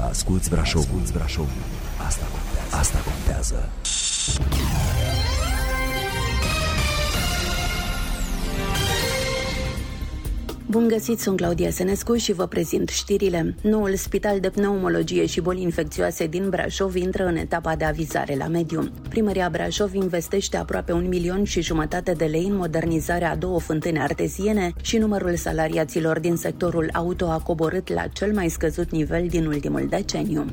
Asculți Brașovul. Asta contează. Bun găsit, sunt Claudia Senescu și vă prezint știrile. Noul spital de pneumologie și boli infecțioase din Brașov intră în etapa de avizare la mediu. Primăria Brașov investește aproape 1,5 milion de lei în modernizarea a 2 fântâni arteziene și numărul salariaților din sectorul auto a coborât la cel mai scăzut nivel din ultimul deceniu.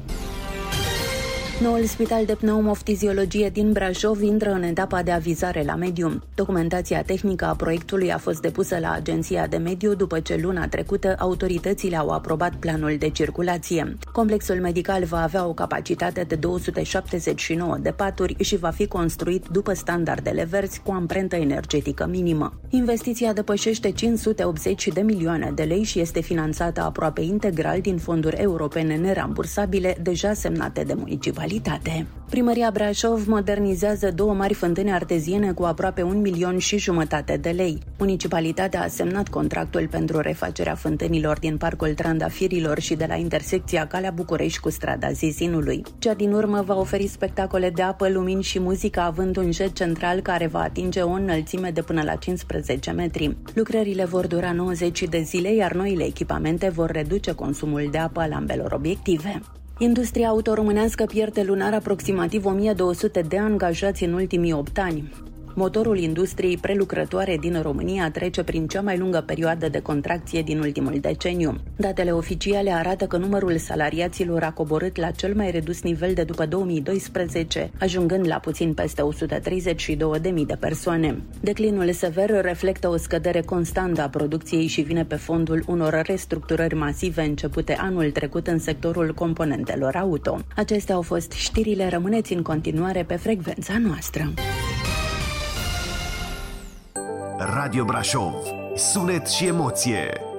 Noul spital de pneumofiziologie din Brașov intră în etapa de avizare la mediu. Documentația tehnică a proiectului a fost depusă la Agenția de Mediu după ce luna trecută autoritățile au aprobat planul de circulație. Complexul medical va avea o capacitate de 279 de paturi și va fi construit după standardele verzi cu amprentă energetică minimă. Investiția depășește 580 de milioane de lei și este finanțată aproape integral din fonduri europene nerambursabile deja semnate de municipalitate. Primăria Brașov modernizează 2 mari fântâni arteziene cu aproape 1,5 milion de lei. Municipalitatea a semnat contractul pentru refacerea fântânilor din Parcul Trandafirilor și de la intersecția Calea București cu strada Zizinului. Cea din urmă va oferi spectacole de apă, lumini și muzică, având un jet central care va atinge o înălțime de până la 15 metri. Lucrările vor dura 90 de zile, iar noile echipamente vor reduce consumul de apă al ambelor obiective. Industria auto-românească pierde lunar aproximativ 1200 de angajați în ultimii 8 ani. Motorul industriei prelucrătoare din România trece prin cea mai lungă perioadă de contracție din ultimul deceniu. Datele oficiale arată că numărul salariaților a coborât la cel mai redus nivel de după 2012, ajungând la puțin peste 132.000 de persoane. Declinul sever reflectă o scădere constantă a producției și vine pe fondul unor restructurări masive începute anul trecut în sectorul componentelor auto. Acestea au fost știrile, rămâneți în continuare pe frecvența noastră. Radio Brașov. Sunet și emoție.